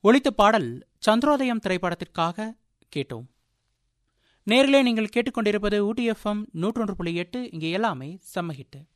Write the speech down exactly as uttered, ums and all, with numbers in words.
ஒலித்த பாடல் சந்திரோதயம் திரைப்படத்திற்காக கேட்டோம். நேரிலே நீங்கள் கேட்டுக்கொண்டிருப்பது ஊட்டி எஃப்எம் நூற்றொன்று புள்ளி எட்டு. இங்கே எல்லாமே செம்ம ஹிட்டு.